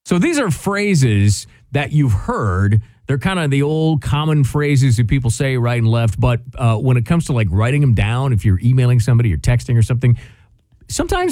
So these are phrases that you've heard. They're kind of the old common phrases that people say right and left. But when it comes to like writing them down, if you're emailing somebody or texting or something, sometimes